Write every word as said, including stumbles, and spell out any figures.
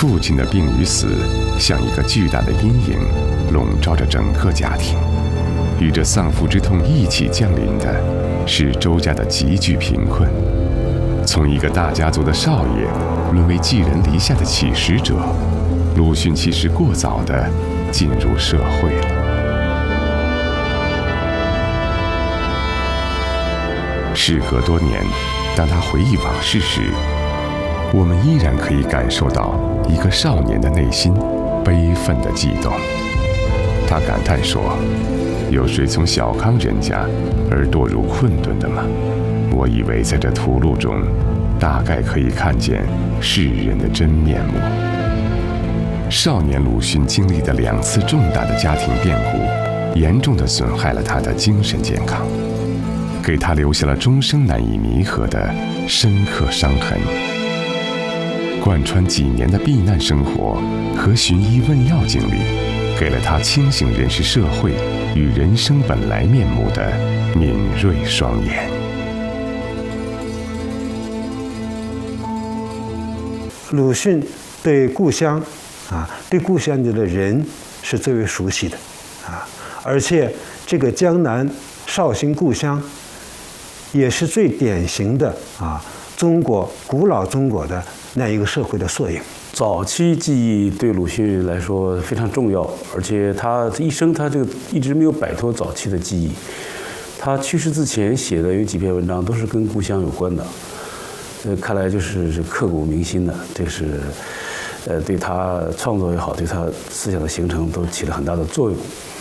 父亲的病与死，像一个巨大的阴影，笼罩着整个家庭。与这丧父之痛一起降临的，是周家的急剧贫困。从一个大家族的少爷，沦为寄人篱下的乞食者，鲁迅其实过早地进入社会了。事隔多年，当他回忆往事时，我们依然可以感受到一个少年的内心悲愤的悸动。他感叹说：“有谁从小康人家而堕入困顿的吗？我以为在这屠戮中，大概可以看见世人的真面目。”少年鲁迅经历的两次重大的家庭变故，严重地损害了他的精神健康，给他留下了终生难以弥合的深刻伤痕。贯穿几年的避难生活和寻医问药经历，给了他清醒认识社会与人生本来面目的敏锐双眼。 鲁迅对故乡啊，对故乡里的人是最为熟悉的啊，而且这个江南绍兴故乡也是最典型的啊，中国古老中国的那一个社会的缩影。 早期记忆对鲁迅来说非常重要，而且他一生他这个一直没有摆脱早期的记忆。他去世之前写的有几篇文章都是跟故乡有关的，呃，看来就是是刻骨铭心的。这是，呃，对他创作也好，对他思想的形成都起了很大的作用。